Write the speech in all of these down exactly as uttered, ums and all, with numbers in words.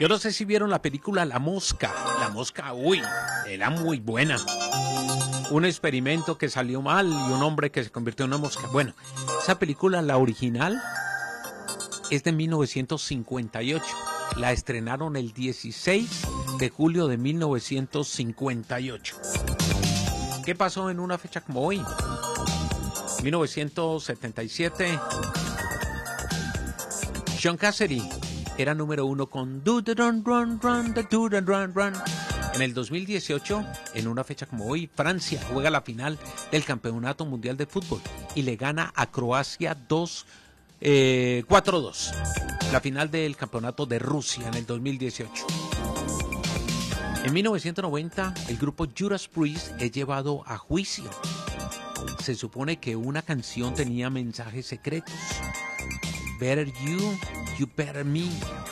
Yo no sé si vieron la película La Mosca. La Mosca, uy, era muy buena. Un experimento que salió mal y un hombre que se convirtió en una mosca. Bueno, esa película, la original, es de mil novecientos cincuenta y ocho. La estrenaron el dieciséis de julio de mil novecientos cincuenta y ocho. ¿Qué pasó en una fecha como hoy? mil novecientos setenta y siete. Sean Cassidy era número uno con Do the Run Run Run, the Do the Run Run. En el dos mil dieciocho, en una fecha como hoy, Francia juega la final del Campeonato Mundial de Fútbol y le gana a Croacia dos, eh, cuatro dos. La final del Campeonato de Rusia en el dos mil dieciocho. En mil novecientos noventa, el grupo Judas Priest es llevado a juicio. Se supone que una canción tenía mensajes secretos. Better you, you better me.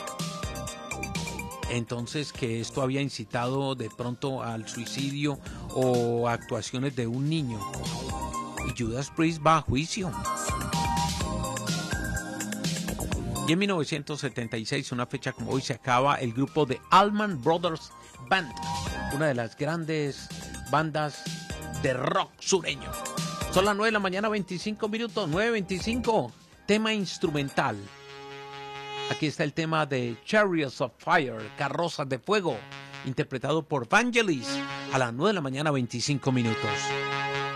Entonces, que esto había incitado de pronto al suicidio o actuaciones de un niño. Y Judas Priest va a juicio. Y en mil novecientos setenta y seis, una fecha como hoy, se acaba el grupo de Allman Brothers Band, una de las grandes bandas de rock sureño. Son las nueve de la mañana, veinticinco minutos, nueve veinticinco, tema instrumental. Aquí está el tema de Chariots of Fire, Carrozas de Fuego, interpretado por Vangelis, a las nueve de la mañana, veinticinco minutos.